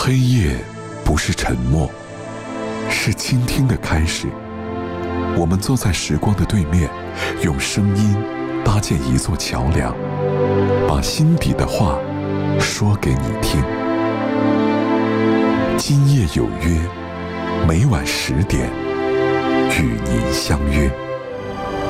黑夜不是沉默，是倾听的开始。我们坐在时光的对面，用声音搭建一座桥梁，把心底的话说给你听。今夜有约，每晚10点与您相约。